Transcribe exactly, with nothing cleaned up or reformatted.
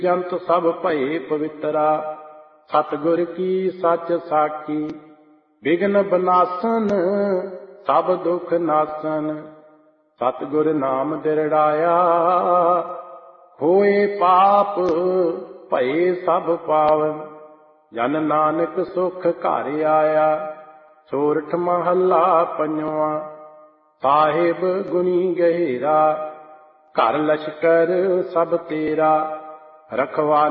ਜੰਤ ਸਭ ਭਏ ਪਵਿੱਤਰਾ, ਸਤਿਗੁਰ ਕੀ ਸੱਚ ਸਾਖੀ। ਬਿਘਨ ਬਨਾਸਨ ਸਭ ਦੁਖ ਨਾਸਨ, ਸਤਿਗੁਰ ਨਾਮ ਦਿਰੜਾਇਆ। ਹੋਏ ਪਾਪ ਭਏ ਸਭ ਪਾਵਨ, ਜਨ ਨਾਨਕ ਸੁਖ ਘਰ ਆਇਆ। ਸੋਰਠ ਮਹੱਲਾ ਪੰਜਵਾਂ। ਸਾਹਿਬ ਗੁਣੀ ਗਹਿਰਾ, ਘਰ ਲਸ਼ਕਰ ਸਭ ਤੇਰਾ। ਰਖਵਾਲੇ